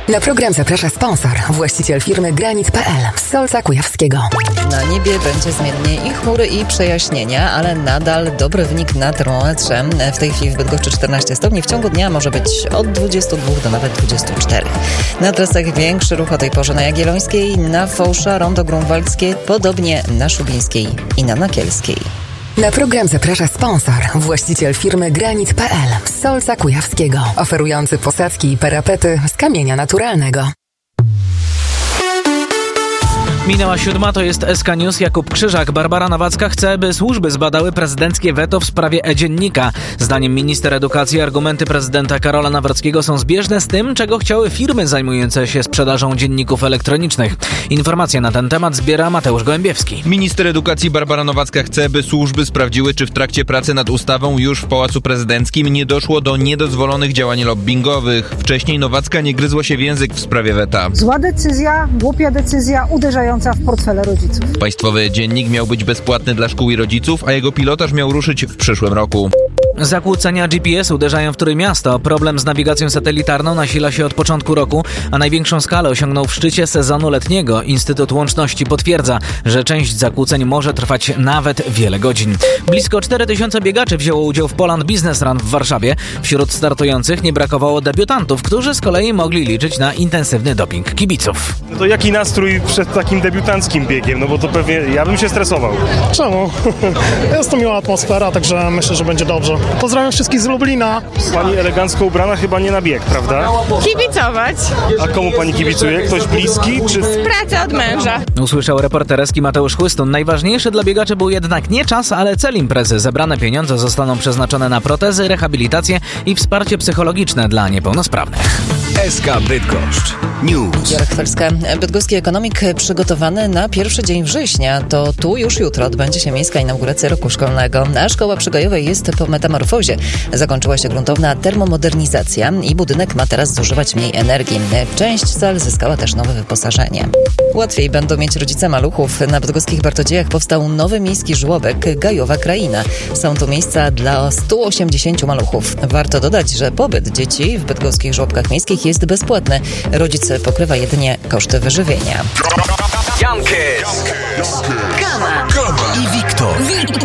Na program zaprasza sponsor, właściciel firmy Granit.pl z Solca Kujawskiego. Na niebie będzie zmiennie i chmury, i przejaśnienia, ale nadal dobry wynik na termometrze. W tej chwili w Bydgoszczy 14 stopni. W ciągu dnia może być od 22 do nawet 24. Na trasach większy ruch o tej porze na Jagiellońskiej, na Fałsza, Rondo Grunwaldzkie, podobnie na Szubińskiej i na Nakielskiej. Na program zaprasza sponsor, właściciel firmy Granit.pl z Solca Kujawskiego, oferujący posadzki i parapety z kamienia naturalnego. Minęła 7, to jest SK News. Jakub Krzyżak. Barbara Nowacka chce, by służby zbadały prezydenckie weto w sprawie e-dziennika. Zdaniem minister edukacji argumenty prezydenta Karola Nawrockiego są zbieżne z tym, czego chciały firmy zajmujące się sprzedażą dzienników elektronicznych. Informacje na ten temat zbiera Mateusz Gołębiewski. Minister edukacji Barbara Nowacka chce, by służby sprawdziły, czy w trakcie pracy nad ustawą już w Pałacu Prezydenckim nie doszło do niedozwolonych działań lobbingowych. Wcześniej Nowacka nie gryzła się w język w sprawie weta. Zła decyzja, głupia decyzja, uderzająca w portfele rodziców. Państwowy dziennik miał być bezpłatny dla szkół i rodziców, a jego pilotaż miał ruszyć w przyszłym roku. Zakłócenia GPS uderzają w Trójmiasto. Problem z nawigacją satelitarną nasila się od początku roku, a największą skalę osiągnął w szczycie sezonu letniego. Instytut Łączności potwierdza, że część zakłóceń może trwać nawet wiele godzin. Blisko 4000 biegaczy wzięło udział w Poland Business Run w Warszawie. Wśród startujących nie brakowało debiutantów, którzy z kolei mogli liczyć na intensywny doping kibiców. No to jaki nastrój przed takim debiutanckim biegiem? No bo to pewnie ja bym się stresował. Czemu? Jest to miła atmosfera, także myślę, że będzie dobrze. Pozdrawiam wszystkich z Lublina. Pani elegancko ubrana chyba nie na bieg, prawda? Kibicować. A komu pani kibicuje? Ktoś bliski? Czy... Z pracy od męża. Usłyszał reporter Eski Mateusz Chłystun. Najważniejszy dla biegaczy był jednak nie czas, ale cel imprezy. Zebrane pieniądze zostaną przeznaczone na protezy, rehabilitację i wsparcie psychologiczne dla niepełnosprawnych. SK Bydgoszcz News. Jolek Chwelska. Bydgoski ekonomik przygotowany na pierwszy dzień września. To tu już jutro odbędzie się miejska inauguracja roku szkolnego. A szkoła przy Gajowej jest po metamorfozie. Zakończyła się gruntowna termomodernizacja i budynek ma teraz zużywać mniej energii. Część sal zyskała też nowe wyposażenie. Łatwiej będą mieć rodzice maluchów. Na bydgoskich Bartodziejach powstał nowy miejski żłobek Gajowa Kraina. Są tu miejsca dla 180 maluchów. Warto dodać, że pobyt dzieci w bydgoskich żłobkach miejskich jest bezpłatny. Rodzic pokrywa jedynie koszty wyżywienia. Jankes, Gama i Wiktor.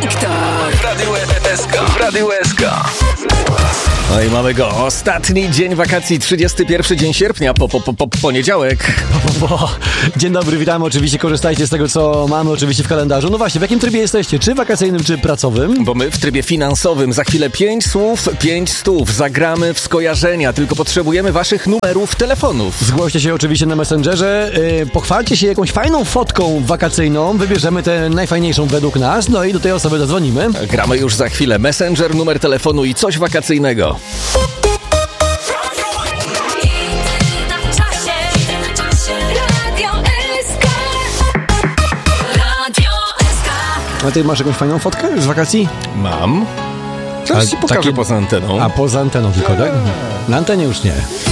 W Radiu SK. No i mamy go. Ostatni dzień wakacji, 31 dzień sierpnia, poniedziałek. Dzień dobry, witamy. Oczywiście korzystajcie z tego, co mamy oczywiście w kalendarzu. No właśnie, w jakim trybie jesteście? Czy wakacyjnym, czy pracowym? Bo my w trybie finansowym. Za chwilę 5 słów, 5 stów. Zagramy w skojarzenia, tylko potrzebujemy waszych numerów telefonów. Zgłoście się oczywiście na Messengerze. Pochwalcie się jakąś fajną fotką wakacyjną. Wybierzemy tę najfajniejszą według nas. No i do tej osoby zadzwonimy. Gramy już za chwilę. Messenger, numer telefonu i coś wakacyjnego. A ty masz jakąś fajną fotkę z wakacji? Mam. Teraz ci pokażę poza anteną. A poza anteną tylko, tak? Na antenie już nie.